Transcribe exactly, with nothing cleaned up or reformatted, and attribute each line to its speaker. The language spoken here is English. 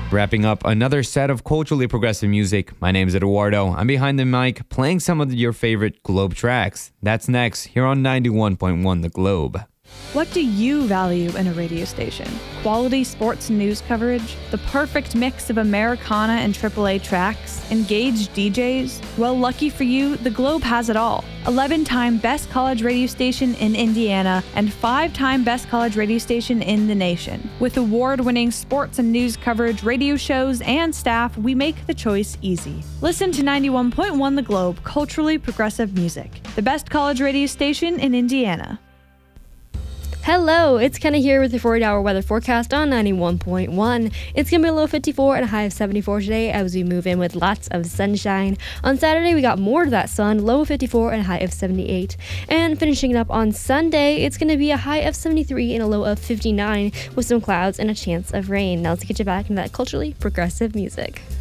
Speaker 1: Wrapping up another set of culturally progressive music. My name is Eduardo. I'm behind the mic playing some of your favorite Globe tracks. That's next here on ninety-one point one The Globe.
Speaker 2: What do you value in a radio station? Quality sports and news coverage? The perfect mix of Americana and triple A tracks? Engaged D Js? Well, lucky for you, The Globe has it all. eleven-time Best College Radio Station in Indiana and five-time Best College Radio Station in the nation. With award-winning sports and news coverage, radio shows, and staff, we make the choice easy. Listen to ninety-one point one The Globe, culturally progressive music. The best college radio station in Indiana.
Speaker 3: Hello, it's Kenna here with your forty-hour weather forecast on ninety-one point one. It's going to be a low fifty-four and a high of seventy-four today as we move in with lots of sunshine. On Saturday, we got more of that sun, low of fifty-four and a high of seventy-eight. And finishing it up on Sunday, it's going to be a high of seventy-three and a low of fifty-nine with some clouds and a chance of rain. Now let's get you back into that culturally progressive music.